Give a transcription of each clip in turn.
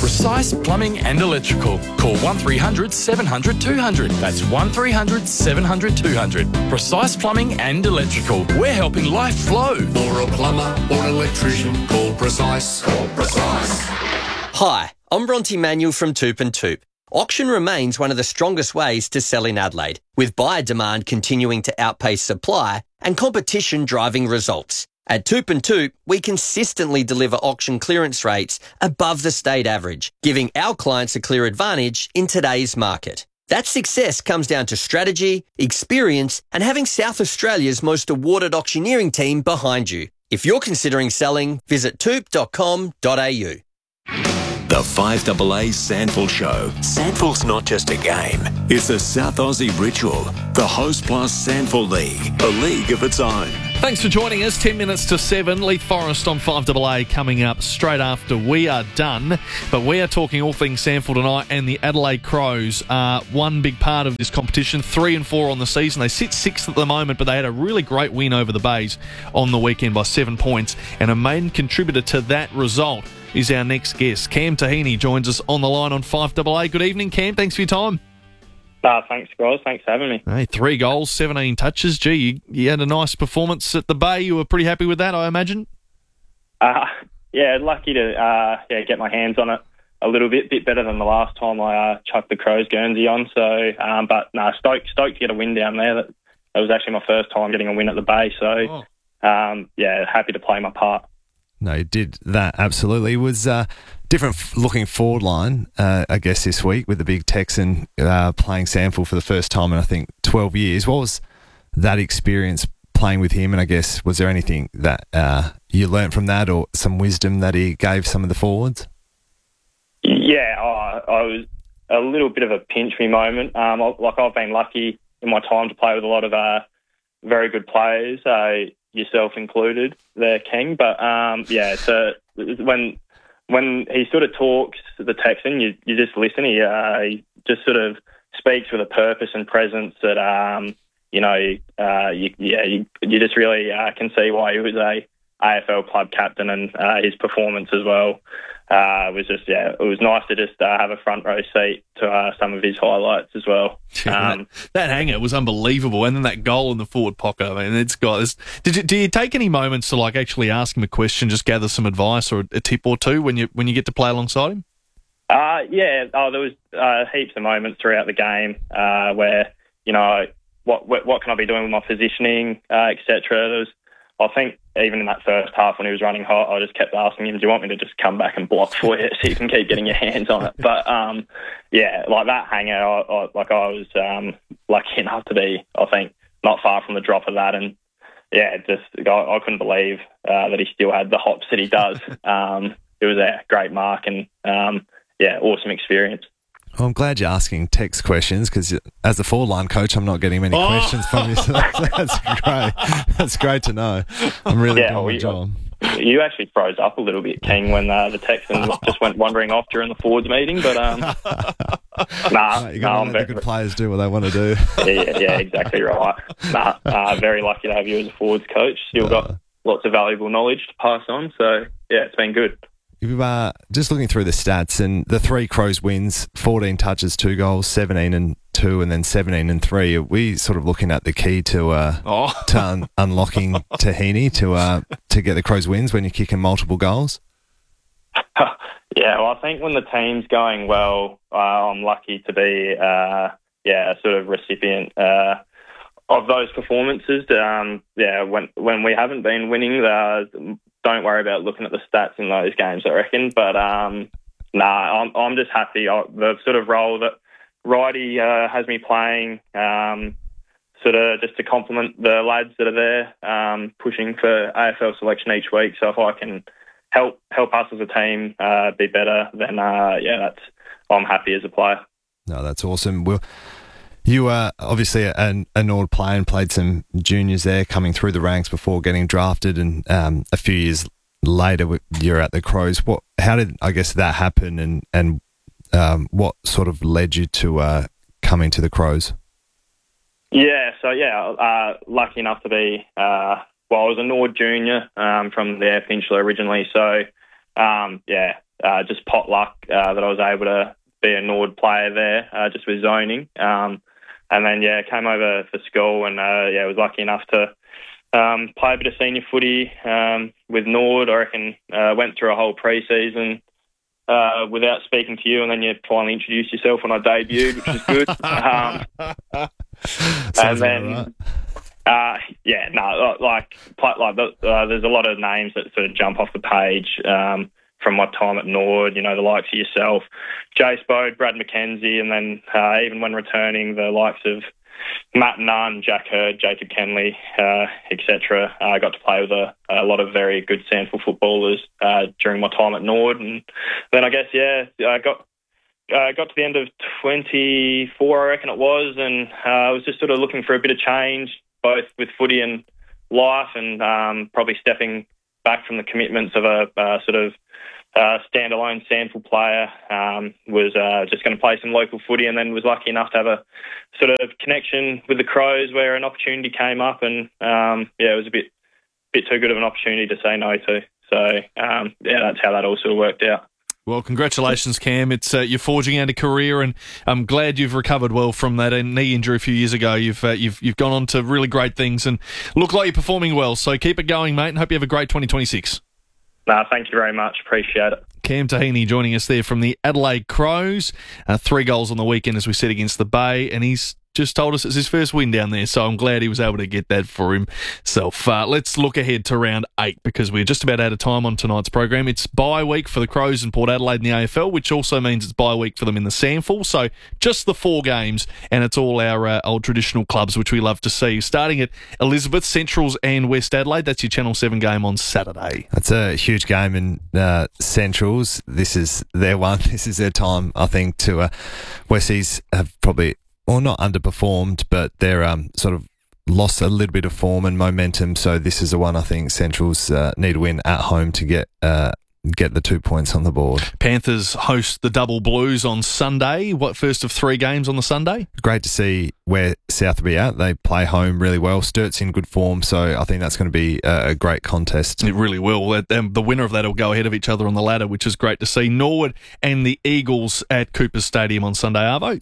Precise Plumbing and Electrical. Call 1300 700 200. That's 1300 700 200. Precise Plumbing and Electrical. We're helping life flow. For a plumber or an electrician, call Precise. Call Precise. Hi, I'm Bronte Manuel from Toop and Toop. Auction remains one of the strongest ways to sell in Adelaide, with buyer demand continuing to outpace supply and competition driving results. At Toop and Toop, we consistently deliver auction clearance rates above the state average, giving our clients a clear advantage in today's market. That success comes down to strategy, experience, and having South Australia's most awarded auctioneering team behind you. If you're considering selling, visit toop.com.au. The 5AA Sandful Show. Sandful's not just a game, it's a South Aussie ritual. The Host Plus Sandful League, a league of its own. Thanks for joining us. 10 minutes to 7. Leith Forest on 5AA coming up straight after we are done. But we are talking all things Sandful tonight, and the Adelaide Crows are one big part of this competition. 3-4 on the season. They sit 6th at the moment, but they had a really great win over the Bays on the weekend by 7 points. And a main contributor to that result is our next guest. Cam Tahini joins us on the line on 5AA. Good evening, Cam. Thanks for your time. Thanks, guys. Thanks for having me. Hey, 3 goals, 17 touches. Gee, you had a nice performance at the Bay. You were pretty happy with that, I imagine? Yeah, lucky to get my hands on it a little bit better than the last time I chucked the Crows Guernsey on. So, stoked to get a win down there. That was actually my first time getting a win at the Bay. So, happy to play my part. No, you did that, absolutely. It was different looking forward line, I guess, this week with the big Texan playing Sandful for the first time in, I think, 12 years. What was that experience playing with him? And I guess, was there anything that you learnt from that or some wisdom that he gave some of the forwards? Yeah, I was a little bit of a pinch me moment. I've been lucky in my time to play with a lot of very good players, yourself included there, King. But, so when he sort of talks to the Texan, you just listen. He just sort of speaks with a purpose and presence that, you just really can see why he was a AFL club captain, and his performance as well it was nice to just have a front row seat to some of his highlights as well. That hanger was unbelievable, and then that goal in the forward pocket. I mean, it's got this. Do you take any moments to actually ask him a question, just gather some advice or a tip or two when you get to play alongside him? There was heaps of moments throughout the game where what can I be doing with my positioning, etc. I think even in that first half when he was running hot, I just kept asking him, do you want me to just come back and block for you so you can keep getting your hands on it? But, that hanger, I was lucky enough to be, I think, not far from the drop of that. And, I couldn't believe that he still had the hops that he does. It was a great mark and, awesome experience. Well, I'm glad you're asking Tex questions because as the forward-line coach, I'm not getting many questions from you. So that's great. That's great to know. I'm really doing my job. You actually froze up a little bit, King, when the Texans just went wandering off during the forwards meeting. But you got to let the good players do what they want to do. yeah, exactly right. Very lucky to have you as a forwards coach. Still got lots of valuable knowledge to pass on. So it's been good. You've just looking through the stats, and the 3 Crows wins, 14 touches, 2 goals, 17 and 2, and then 17 and 3. Are we sort of looking at the key to unlocking Tahini to get the Crows wins when you're kicking multiple goals? I think when the team's going well, I'm lucky to be a sort of recipient of those performances. When we haven't been winning, don't worry about looking at the stats in those games, I reckon. But, I'm just happy. The sort of role that Righty has me playing, sort of just to complement the lads that are there, pushing for AFL selection each week. So if I can help us as a team be better, then, I'm happy as a player. No, that's awesome. Well, you were obviously an Nord player and played some juniors there coming through the ranks before getting drafted, and a few years later you're at the Crows. How did, I guess, that happen, and what sort of led you to coming to the Crows? Lucky enough to be, I was a Nord junior from the Eyre Peninsula originally, so just pot luck that I was able to be a Nord player there, just with zoning. And then, came over for school and, was lucky enough to play a bit of senior footy with Nord. I reckon went through a whole pre-season without speaking to you, and then you finally introduced yourself when I debuted, which is good. And then, there's a lot of names that sort of jump off the page from my time at Nord, the likes of yourself, Jace Bode, Brad McKenzie, and then even when returning, the likes of Matt Nunn, Jack Hurd, Jacob Kenley, etc. I got to play with a lot of very good SANFL footballers during my time at Nord. And then I guess, I got to the end of 24, I reckon it was, and I was just sort of looking for a bit of change, both with footy and life, and probably stepping back from the commitments of a sort of standalone SANFL player. Was just going to play some local footy, and then was lucky enough to have a sort of connection with the Crows where an opportunity came up, and it was a bit too good of an opportunity to say no to. So that's how that all sort of worked out. Well, congratulations, Cam. It's you're forging out a career, and I'm glad you've recovered well from that knee injury a few years ago. You've gone on to really great things and look like you're performing well. So keep it going, mate, and hope you have a great 2026. Thank you very much. Appreciate it. Cam Tahini joining us there from the Adelaide Crows. 3 goals on the weekend, as we said, against the Bay, and he's just told us it's his first win down there, so I'm glad he was able to get that for himself. Let's look ahead to round 8, because we're just about out of time on tonight's program. It's bye week for the Crows and Port Adelaide in the AFL, which also means it's bye week for them in the SANFL. So just the 4 games, and it's all our old traditional clubs, which we love to see. Starting at Elizabeth, Centrals and West Adelaide. That's your Channel 7 game on Saturday. That's a huge game in Centrals. This is their one. This is their time, I think, to Westies have probably... or not underperformed, but they're sort of lost a little bit of form and momentum. So this is the one I think Centrals need to win at home to get the 2 points on the board. Panthers host the Double Blues on Sunday. What, first of 3 games on the Sunday? Great to see where South will be at. They play home really well. Sturt's in good form, so I think that's going to be a great contest. It really will. The winner of that will go ahead of each other on the ladder, which is great to see. Norwood and the Eagles at Coopers Stadium on Sunday, Arvo.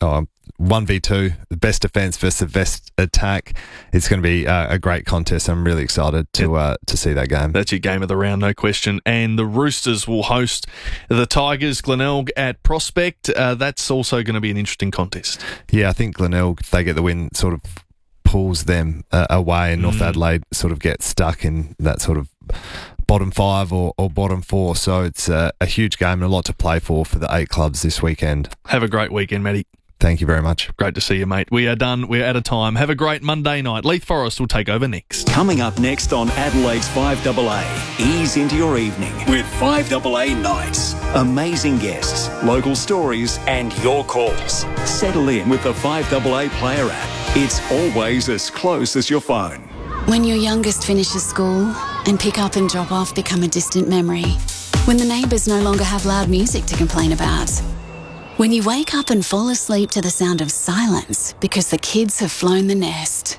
1v2, the best defence versus the best attack. It's going to be a great contest. I'm really excited to see that game. That's your game of the round, no question. And the Roosters will host the Tigers, Glenelg at Prospect. That's also going to be an interesting contest. Yeah, I think Glenelg, if they get the win, sort of pulls them away, and North Adelaide sort of gets stuck in that sort of bottom 5 or bottom 4. So it's a huge game and a lot to play for the 8 clubs this weekend. Have a great weekend, Matty. Thank you very much. Great to see you, mate. We are done. We're out of time. Have a great Monday night. Leith Forest will take over next. Coming up next on Adelaide's 5AA, ease into your evening with 5AA Nights. Amazing guests, local stories and your calls. Settle in with the 5AA Player app. It's always as close as your phone. When your youngest finishes school and pick up and drop off become a distant memory. When the neighbours no longer have loud music to complain about. When you wake up and fall asleep to the sound of silence because the kids have flown the nest.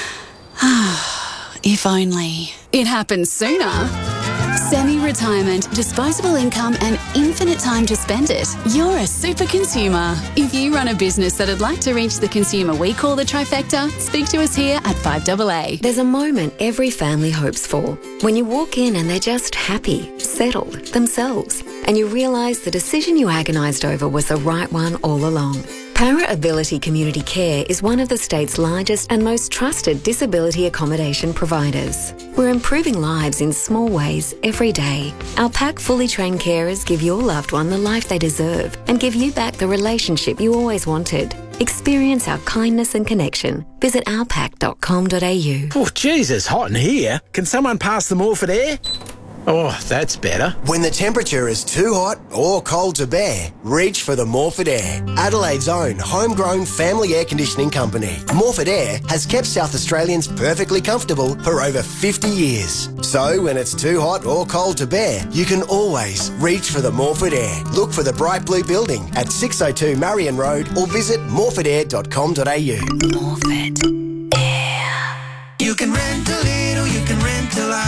If only it happened sooner. Semi-retirement, disposable income and infinite time to spend it. You're a super consumer. If you run a business that'd like to reach the consumer we call the trifecta, speak to us here at 5AA. There's a moment every family hopes for. When you walk in and they're just happy, settled, themselves. And you realise the decision you agonised over was the right one all along. Para Ability Community Care is one of the state's largest and most trusted disability accommodation providers. We're improving lives in small ways every day. Our PAC fully trained carers give your loved one the life they deserve and give you back the relationship you always wanted. Experience our kindness and connection. Visit ourpac.com.au. Oh, Jesus, hot in here. Can someone pass the Morford air? Oh, that's better. When the temperature is too hot or cold to bear, reach for the Morford Air, Adelaide's own homegrown family air conditioning company. Morford Air has kept South Australians perfectly comfortable for over 50 years. So when it's too hot or cold to bear, you can always reach for the Morford Air. Look for the bright blue building at 602 Marion Road or visit morfordair.com.au. Morford Air. You can rent a little, you can rent a lot. You can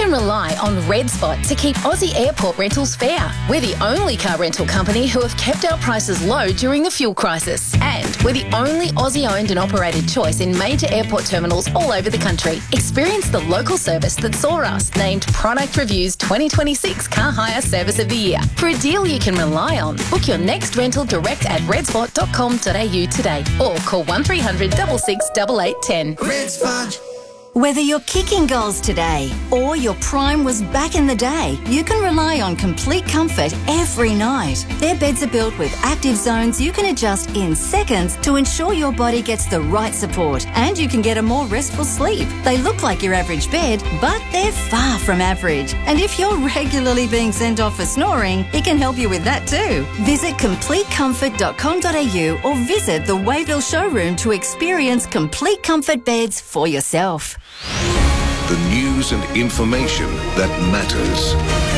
can rely on RedSpot to keep Aussie airport rentals fair. We're the only car rental company who have kept our prices low during the fuel crisis. And we're the only Aussie-owned and operated choice in major airport terminals all over the country. Experience the local service that saw us named Product Review's 2026 Car Hire Service of the Year. For a deal you can rely on, book your next rental direct at redspot.com.au today or call 1300 66 8810. RedSpot. Whether you're kicking goals today or your prime was back in the day, you can rely on Complete Comfort every night. Their beds are built with active zones you can adjust in seconds to ensure your body gets the right support and you can get a more restful sleep. They look like your average bed, but they're far from average. And if you're regularly being sent off for snoring, it can help you with that too. Visit CompleteComfort.com.au or visit the Wayville showroom to experience Complete Comfort beds for yourself. The news and information that matters.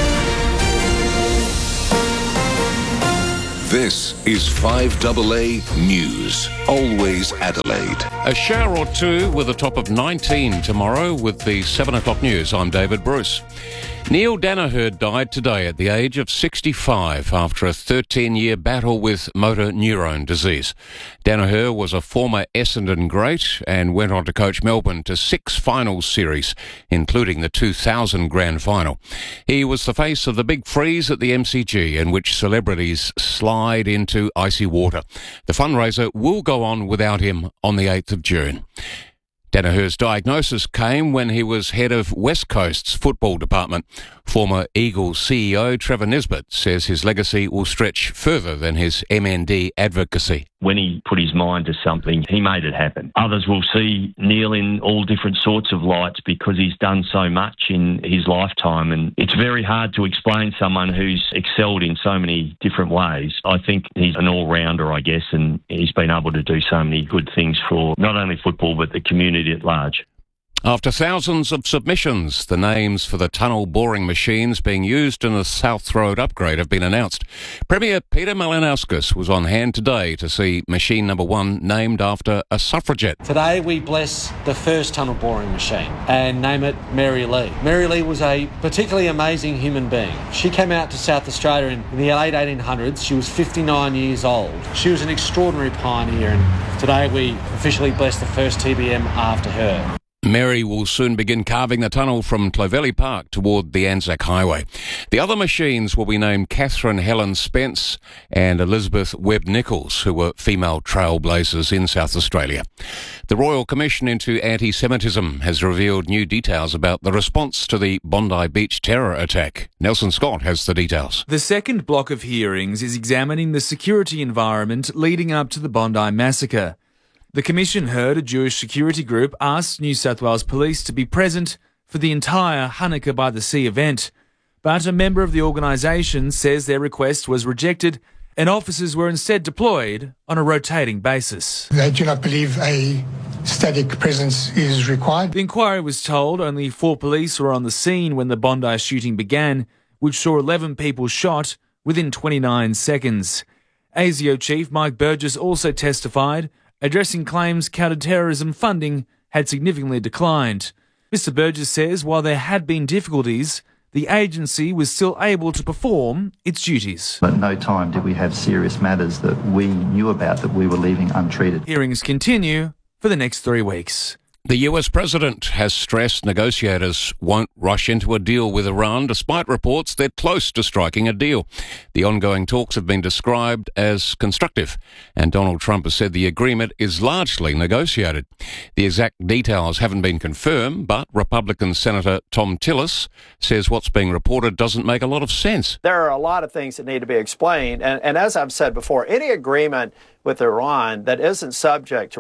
This is 5AA News. Always Adelaide. A shower or two with a top of 19 tomorrow with the 7 o'clock news. I'm David Bruce. Neil Danaher died today at the age of 65 after a 13-year battle with motor neurone disease. Danaher was a former Essendon great and went on to coach Melbourne to 6 finals series, including the 2000 Grand Final. He was the face of the Big Freeze at the MCG, in which celebrities slide into icy water. The fundraiser will go on without him on the 8th of June. Danaher's diagnosis came when he was head of West Coast's football department. Former Eagles CEO Trevor Nisbet says his legacy will stretch further than his MND advocacy. When he put his mind to something, he made it happen. Others will see Neil in all different sorts of lights because he's done so much in his lifetime, and it's very hard to explain someone who's excelled in so many different ways. I think he's an all-rounder, I guess, and he's been able to do so many good things for not only football but the community at large. After thousands of submissions, the names for the tunnel boring machines being used in the South Road upgrade have been announced. Premier Peter Malinauskas was on hand today to see machine number 1 named after a suffragette. Today we bless the first tunnel boring machine and name it Mary Lee. Mary Lee was a particularly amazing human being. She came out to South Australia in the late 1800s. She was 59 years old. She was an extraordinary pioneer, and today we officially bless the first TBM after her. Mary will soon begin carving the tunnel from Clovelly Park toward the Anzac Highway. The other machines will be named Catherine Helen Spence and Elizabeth Webb Nichols, who were female trailblazers in South Australia. The Royal Commission into Anti-Semitism has revealed new details about the response to the Bondi Beach terror attack. Nelson Scott has the details. The second block of hearings is examining the security environment leading up to the Bondi massacre. The Commission heard a Jewish security group ask New South Wales Police to be present for the entire Hanukkah by the Sea event, but a member of the organisation says their request was rejected and officers were instead deployed on a rotating basis. They do not believe a static presence is required. The inquiry was told only 4 police were on the scene when the Bondi shooting began, which saw 11 people shot within 29 seconds. ASIO Chief Mike Burgess also testified, addressing claims counter-terrorism funding had significantly declined. Mr. Burgess says while there had been difficulties, the agency was still able to perform its duties. At no time did we have serious matters that we knew about that we were leaving untreated. Hearings continue for the next 3 weeks. The US president has stressed negotiators won't rush into a deal with Iran, despite reports they're close to striking a deal. The ongoing talks have been described as constructive, and Donald Trump has said the agreement is largely negotiated. The exact details haven't been confirmed, but Republican Senator Tom Tillis says what's being reported doesn't make a lot of sense. There are a lot of things that need to be explained, and as I've said before, any agreement with Iran that isn't subject to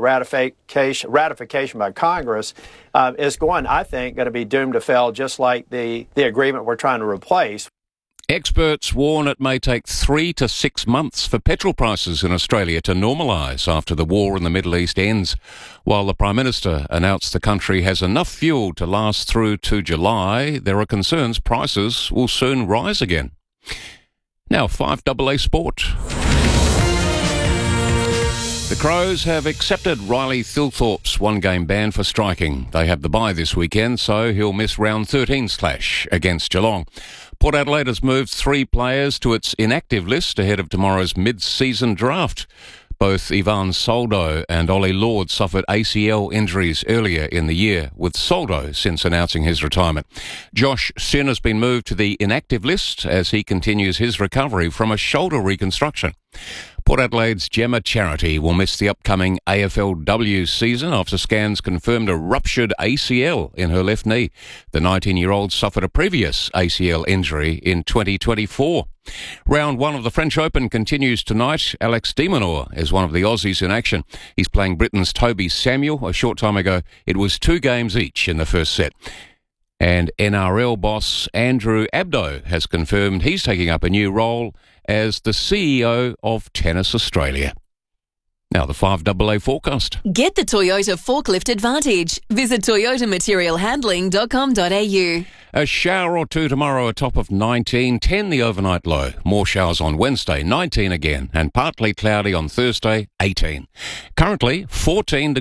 ratification by Congress is I think, going to be doomed to fail, just like the agreement we're trying to replace. Experts warn it may take 3 to 6 months for petrol prices in Australia to normalise after the war in the Middle East ends. While the Prime Minister announced the country has enough fuel to last through to July, there are concerns prices will soon rise again. Now, 5AA Sport. The Crows have accepted Riley Thilthorpe's one-game ban for striking. They have the bye this weekend, so he'll miss round 13's clash against Geelong. Port Adelaide has moved 3 players to its inactive list ahead of tomorrow's mid-season draft. Both Ivan Soldo and Ollie Lord suffered ACL injuries earlier in the year, with Soldo since announcing his retirement. Josh Sin has been moved to the inactive list as he continues his recovery from a shoulder reconstruction. Port Adelaide's Gemma Charity will miss the upcoming AFLW season after scans confirmed a ruptured ACL in her left knee. The 19-year-old suffered a previous ACL injury in 2024. Round 1 of the French Open continues tonight. Alex de Minaur is one of the Aussies in action. He's playing Britain's Toby Samuel. A short time ago, it was 2 games each in the first set. And NRL boss Andrew Abdo has confirmed he's taking up a new role as the CEO of Tennis Australia. Now the 5AA forecast. Get the Toyota Forklift Advantage. Visit toyotamaterialhandling.com.au. A shower or two tomorrow, a top of 19, 10 the overnight low. More showers on Wednesday, 19 again, and partly cloudy on Thursday, 18. Currently 14 degrees.